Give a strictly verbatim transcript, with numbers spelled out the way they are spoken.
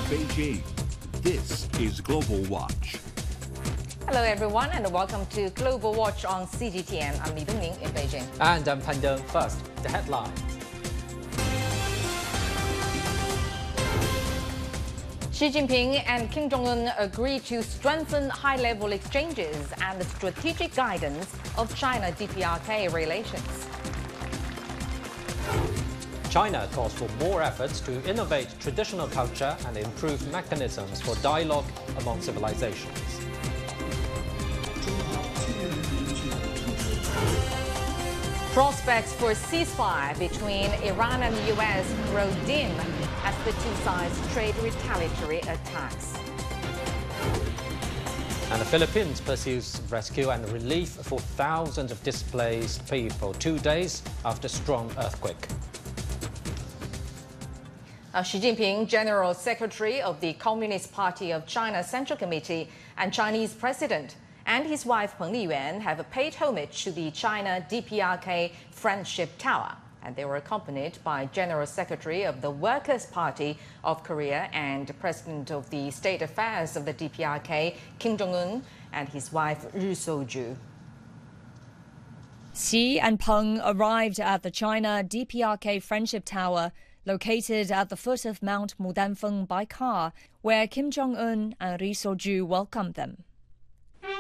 Beijing, this is Global Watch. Hello everyone and welcome to Global Watch on C G T N. I'm Li Dongning in Beijing. And I'm Pan Deng. First, the headlines. Xi Jinping and Kim Jong-un agreed to strengthen high-level exchanges and the strategic guidance of China-D P R K relations. China calls for more efforts to innovate traditional culture and improve mechanisms for dialogue among civilizations. Prospects for a ceasefire between Iran and the U S grow dim as the two sides trade retaliatory attacks. And the Philippines pursues rescue and relief for thousands of displaced people two days after strong earthquake. Now, Xi Jinping, General Secretary of the Communist Party of China Central Committee and Chinese President, and his wife Peng Liyuan have paid homage to the China-D P R K Friendship Tower. And they were accompanied by General Secretary of the Workers' Party of Korea and President of the State Affairs of the D P R K, Kim Jong-un, and his wife Ri So-ju. Xi and Peng arrived at the China-D P R K Friendship Tower, located at the foot of Mount Mudanfeng by car, where Kim Jong-un and Ri So-ju welcomed them.